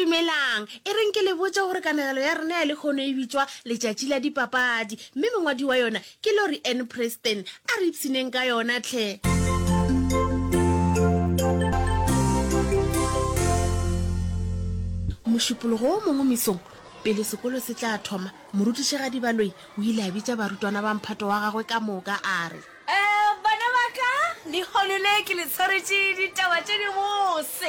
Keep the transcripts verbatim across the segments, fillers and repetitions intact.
dumelang e reng ke le botsa gore kanagelo ya rena ya le kgono e bitswa letšatši la dipapadi mme mongwadi wa yona ke Lori Ann Preston a re ipsineng ka yona tlhe. Mošupologo o mongwe mesong pele sekolo se tla thoma morutišigadi Baloi o ile a bitša barutwana ba mphato wa gagwe ka moka a re eh bana ba ka le kgonole ke le tshwaretše ditaba tše di bose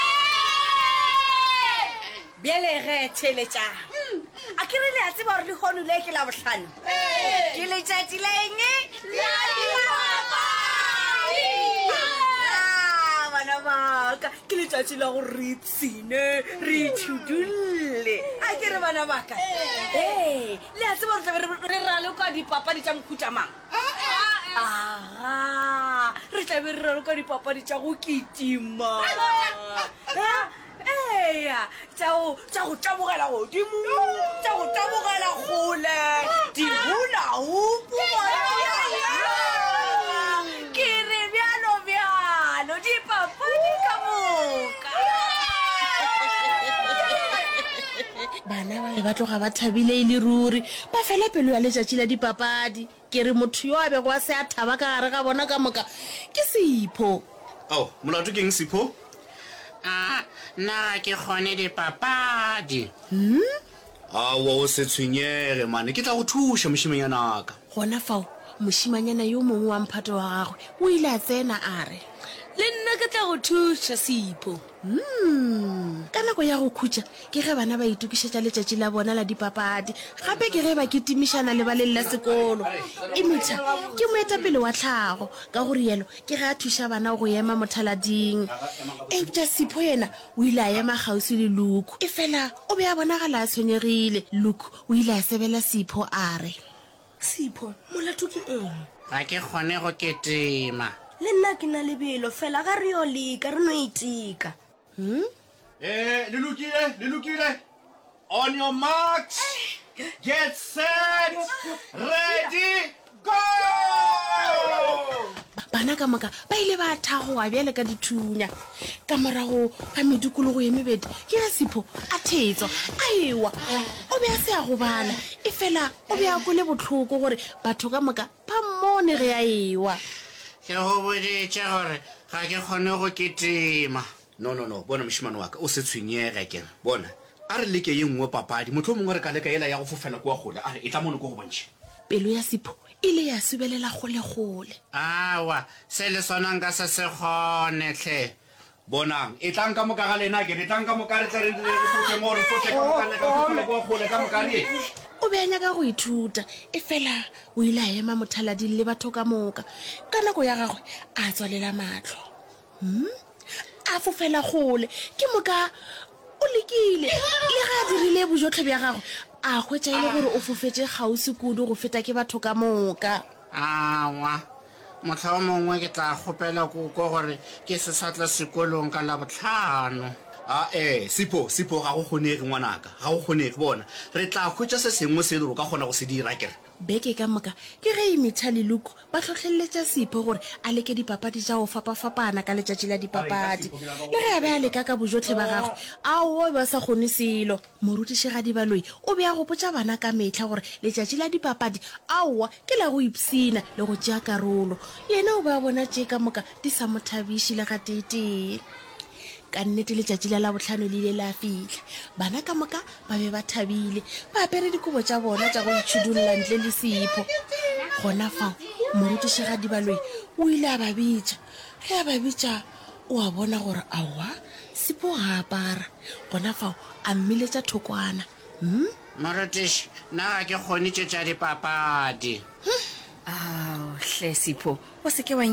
bjale ge theletša a ke re le a tseba gore le kgonole ke la bohlano ke letšatši la eng la dipapadi bana baka ke letšatši la gore re ipsine re ithudulle a ke re bana baka e le a tseba gore re raloka dipapadi tša mokhutamang aha re tlabe re raloka dipapadi tša go kitima eya tša go tabogela godimo tša go tabogela kgole dihula-hupu ke re bjalo-bjalo dipapadi ka moka bana ba ba tloga ba thabile e le ruri ba fela pelo ya letšatši la dipapadi ke re motho yo a bego a se a thaba ka gare ga bona ka moka ke Sipho. ao molato ke eng Sipho? Ah, na ke kgone dipapadi. Hmm? awa o se tshwenyege mane ke tla go thuša mošimanyana ka gona fao mošimanyana yo mongwe wa mphato wa gagwe o ile a tsena a re le nna ke tla go thuša Sipho. Hmm, ka nako ya go khutša ke ge bana ba itukišetša letšatši la bona la dipapadi gape ke ge ba ketimišana le baleng la sekolo e metšha ke moetapele wa tlhago ka gore yelo ke ge a thuša bana go ema mothalading eupša Sipho yena o ile a ema kgausi le Luke e fela o be a bonagala a tshwenyegile. Luke o ile a sebela Sipho a re Sipho molato ke eng? Ga ke kgone go ketima. Le nna ke na lebelo fela ga re yo leka re no itika. Hmm? eh le lokile le lokile on your marks get set ready go bana ka moka ba ile ba thagoa bjale ka dithunya ka morago ga medukologo ye mebedi ke ga Sipho a thetso a ewa o be a se a gobala e fela o be a kole botlhoko gore batho ka moka ba mmone ge a ewa. Ke go boditše gore ga ke kgone go ketima. no no no bona mošimane wa ka o se tshwenyege ke bona a re leke ye nngwe papadi motho o mongwe re ka leka ela ya go fofela kwa gole a re e tla mono ko go bontšhe pelo ya Sipho ile ya sebelela gole-gole. Awa se le sona nka se se kgone tlhe. bonang e tlang ka moka ga lena ke re tlang ka moka re tle re fofe mo re fofe ka moka le ka fofela kwa gole ka moka re o be a nyaka go ithuta e fela o ile a ema mothalading le batho ka moka ka nako ya gagwe a tswalela matlho. Hmm? A fofela gole ke moka o lekile le ga a dirile bojotlhe bja gagwe a hwetša e le gore o fofetse kgausi kudu go feta ke batho ka moka. Awa motlha o mongwe ke tla kgopela koko gore ke se sa tla sekolong ka la botlhano. a eh Sipho Sipho ga go kgonege ngwanaka ga go kgonege bona re tla khutša se sengwe se le go ka kgona go se dira kere beke ka moka ke ge e metšha le Luke ba tlhotlheletša Sipho gore a leke dipapadi tša go fapa-fapana ka letšatši la dipapadi le ge a be a leka ka bojotlhe ba gagwe ao ba sa kgone selo. Morutišigadi Baloi o be a gopotša bana ka metlha gore letšatši la dipapadi aowa ke la go ipsina le go tšea karolo yena o be a bona tše ka moka di sa mothabiši le ga tetee. Ka nnete letšatši la labohlano le ile la fihla bana ka moka ba be ba thabile ba apere dikobo tša bona tša go itšhudulla ntle le Sipho. Gona fao morutišigadi Baloi o ile a ba bitša ge a ba bitša o a bona gore aowa Sipho ga apara gona fao a mmiletša thokwana. Hmm? Morutiši na ga ke kgone tše tša dipapadi. Ao hle Sipho o se ke wa